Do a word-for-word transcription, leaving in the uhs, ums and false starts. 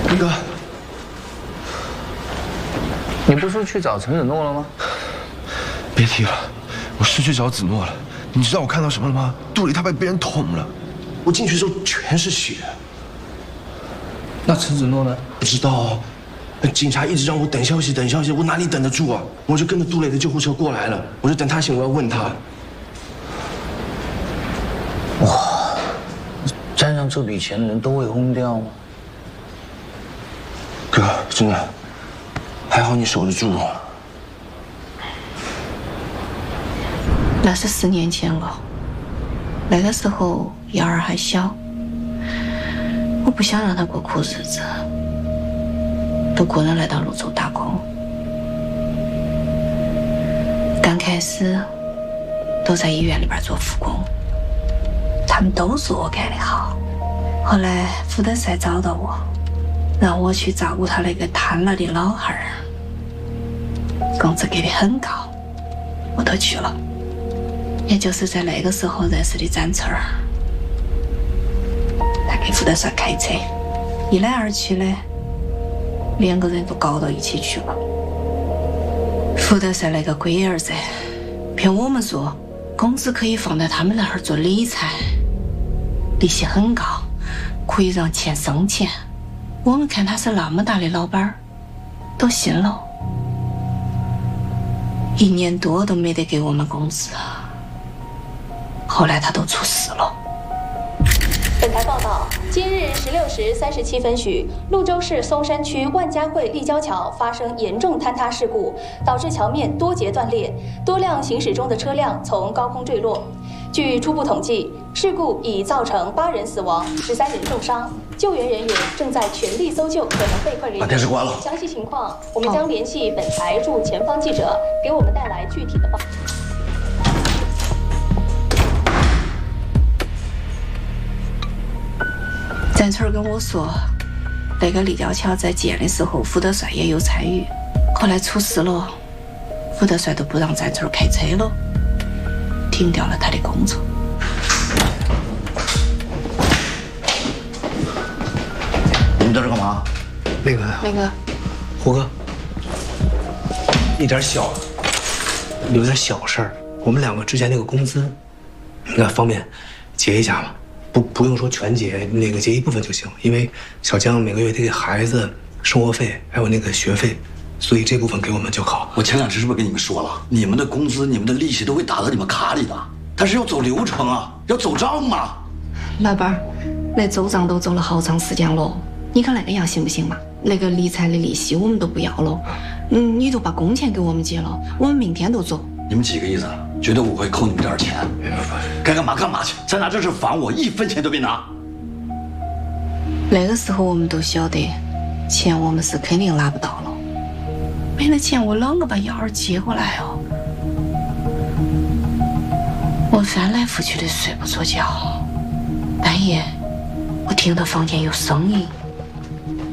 林哥， 你不是去找陈子诺了吗？ 别提了，我是去找子诺了。你知道我看到什么了吗？肚里他被别人捅了，我进去的时候全是血。 那陈子诺呢？ 不知道哦。警察一直让我等消息，等消息，我哪里等得住啊？我就跟着杜磊的救护车过来了，我就等他醒，我要问他。 哇，沾上这笔钱的人都会轰掉吗？ 哥，真的，还好你守得住。 那是十年前了，那个时候瑶儿还小，我不想让她过苦日子，都个人来到泸州打工。刚开始都在医院里边做护工，他们都说我干得好。后来福德赛找到我，让我去照顾他那个瘫了的老汉儿，工资给的很高，我都去了。也就是在那个时候认识的展春儿，他给福德帅开车，一来二去的，两个人都搞到一起去了。福德帅那个龟儿子骗我们说，工资可以放在他们那儿做理财，利息很高，可以让钱生钱。我们看他是那么大的老板，都信了，一年多都没得给我们工资。后来他都出事了。 本台报道，今日十六时三十七分许，潞州市松山区万家汇立交桥发生严重坍塌事故，导致桥面多节断裂，多辆行驶中的车辆从高空坠落。据初步统计，事故已造成八人死亡，十三人重伤，救援人员正在全力搜救可能被困人员。 把电视关了。 详细情况，我们将联系本台驻前方记者，给我们带来具体的报。 展春跟我说，那个立交桥在建的时候，福德帅也有参与。后来出事了，福德帅都不让展春开车了，停掉了他的工作。 你们在这干嘛？ 那个， 那个， 胡哥，一点小，有点小事儿。我们两个之前那个工资，那方便结一下吗？不，不用说全结，那个结一部分就行。因为小江每个月得给孩子生活费，还有那个学费，所以这部分给我们就好。 我前两天是不是跟你们说了，你们的工资、你们的利息都会打到你们卡里的，但是要走流程啊，要走账嘛。 老板儿，那走账都走了好长时间了，你看那个样行不行嘛？那个理财的利息我们都不要了，嗯，你就把工钱给我们结了，我们明天就走。 你们几个意思？觉得我会扣你们点钱？该干嘛干嘛去，咱拿这事烦我，一分钱都别拿。 那个时候我们都晓得，钱我们是肯定拿不到了。没了钱，我啷个把幺儿接过来哦？我翻来覆去的睡不着觉，半夜我听到房间有声音。